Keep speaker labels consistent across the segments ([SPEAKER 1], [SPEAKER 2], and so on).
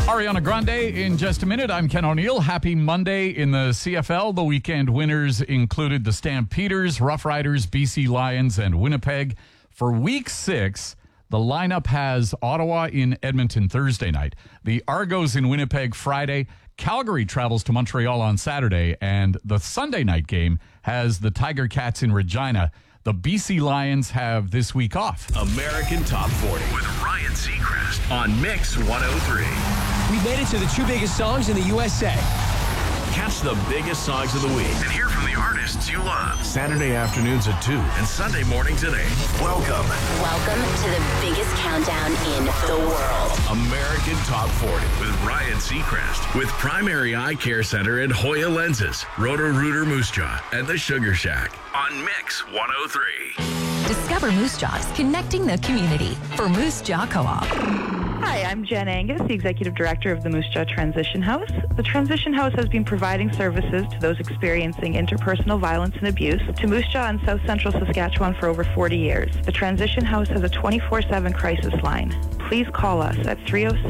[SPEAKER 1] Ariana Grande in just a minute. I'm Ken O'Neill. Happy Monday in the CFL. The weekend winners included the Stampeders, Rough Riders, BC Lions, and Winnipeg. For Week 6, the lineup has Ottawa in Edmonton Thursday night, the Argos in Winnipeg Friday, Calgary travels to Montreal on Saturday, and the Sunday night game has the Tiger Cats in Regina. The BC Lions have this week off.
[SPEAKER 2] American Top 40 with Ryan Seacrest on Mix 103.
[SPEAKER 3] We made it to the two biggest songs in the USA.
[SPEAKER 2] Catch the biggest songs of the week and hear from the artists you love. Saturday afternoons at 2 and Sunday mornings at 8. Welcome
[SPEAKER 4] to the biggest countdown in the world.
[SPEAKER 2] American Top 40 with Ryan Seacrest. With Primary Eye Care Center at Hoya Lenses, Roto-Rooter Moose Jaw, and the Sugar Shack on Mix 103.
[SPEAKER 5] Discover Moose Jaws, connecting the community for Moose Jaw Co-op.
[SPEAKER 6] Hi, I'm Jen Angus, the Executive Director of the Moose Jaw Transition House. The Transition House has been providing services to those experiencing interpersonal violence and abuse to Moose Jaw in South Central Saskatchewan for over 40 years. The Transition House has a 24/7 crisis line. Please call us at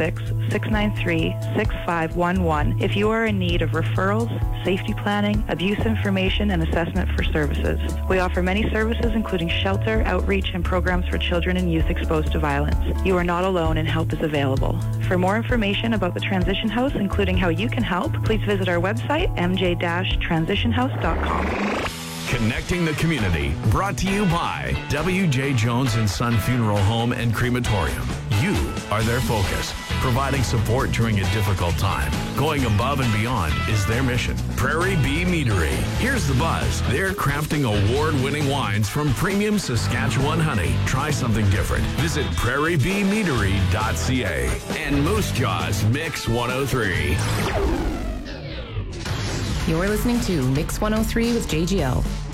[SPEAKER 6] 306-693-6511 if you are in need of referrals, safety planning, abuse information, and assessment for services. We offer many services including shelter, outreach, and programs for children and youth exposed to violence. You are not alone and help is available. For more information about the Transition House, including how you can help, please visit our website, mj-transitionhouse.com.
[SPEAKER 2] Connecting the community, brought to you by W.J. Jones & Son Funeral Home and Crematorium. You are their focus, providing support during a difficult time. Going above and beyond is their mission. Prairie Bee Meadery. Here's the buzz. They're crafting award-winning wines from premium Saskatchewan honey. Try something different. Visit prairiebeemeadery.ca. And Moose Jaw's Mix 103.
[SPEAKER 5] You're listening to Mix 103 with JGL.